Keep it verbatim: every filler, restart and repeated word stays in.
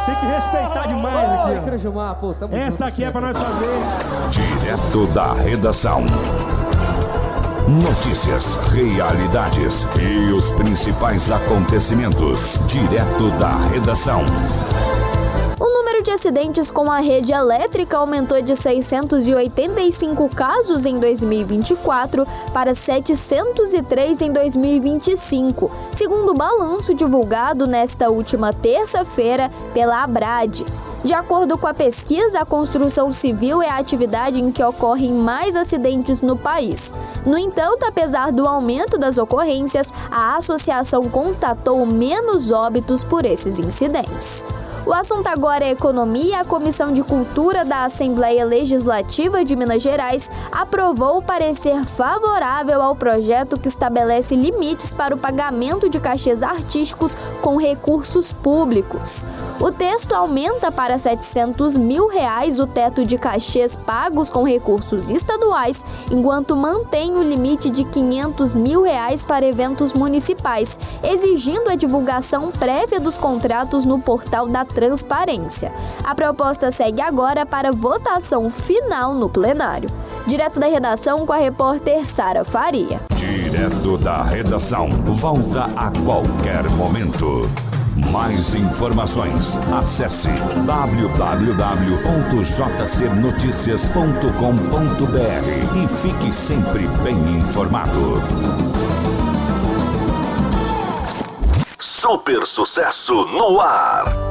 Tem que respeitar demais aqui, ó. Crejumar, pô, tamo Essa aqui é pra nós fazer. Direto da redação. Notícias, realidades e os principais acontecimentos. Direto da redação. O número de acidentes com a rede elétrica aumentou de seiscentos e oitenta e cinco casos em dois mil e vinte e quatro para setecentos e três em dois mil e vinte e cinco, segundo o balanço divulgado nesta última terça-feira pela Abrad. De acordo com a pesquisa, a construção civil é a atividade em que ocorrem mais acidentes no país. No entanto, apesar do aumento das ocorrências, a associação constatou menos óbitos por esses incidentes. O assunto agora é economia. A Comissão de Cultura da Assembleia Legislativa de Minas Gerais aprovou o parecer favorável ao projeto que estabelece limites para o pagamento de cachês artísticos com recursos públicos. O texto aumenta para setecentos mil reais o teto de cachês pagos com recursos estaduais, enquanto mantém o limite de quinhentos mil reais para eventos municipais, exigindo a divulgação prévia dos contratos no portal da Transparência. A proposta segue agora para votação final no plenário. Direto da redação com a repórter Sara Faria. Direto da redação. Volta a qualquer momento. Mais informações, acesse w w w ponto j c noticias ponto com ponto b r e fique sempre bem informado. Super sucesso no ar.